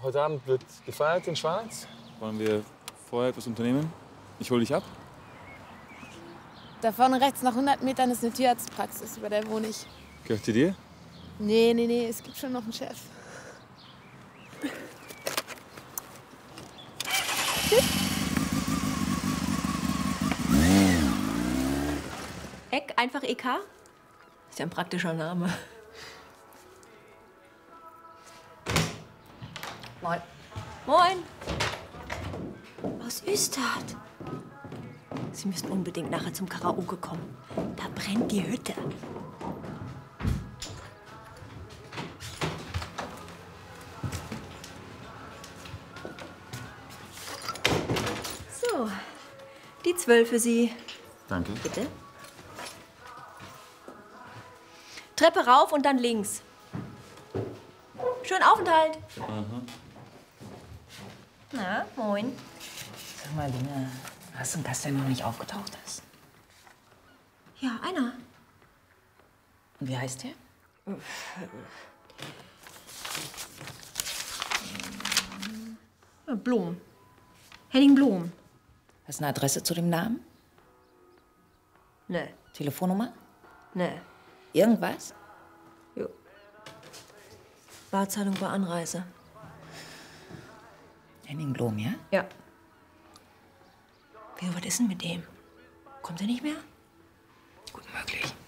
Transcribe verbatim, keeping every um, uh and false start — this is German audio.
heute Abend wird gefeiert in Schwarz. Wollen wir vorher etwas unternehmen? Ich hole dich ab. Da vorne rechts nach hundert Metern ist eine Tierarztpraxis, bei der wohne ich. Gehört die dir? Nee, nee, nee, es gibt schon noch einen Chef. Eck, einfach E K? Ist ja ein praktischer Name. Moin. Moin. Aus Östert. Sie müssen unbedingt nachher zum Karaoke kommen. Da brennt die Hütte. So, die zwölf für Sie. Danke. Bitte. Treppe rauf und dann links. Schönen Aufenthalt. Mhm. Na, moin. Sag mal, Lina, hast du einen Gast, der noch nicht aufgetaucht ist? Ja, einer. Und wie heißt der? Ja, Blum. Henning Blum. Hast du eine Adresse zu dem Namen? Ne, Telefonnummer? ne. Irgendwas? Jo. Barzahlung bei Anreise. Henning Blum, ja? Ja. Wieso, was ist denn mit dem? Kommt er nicht mehr? Gut möglich.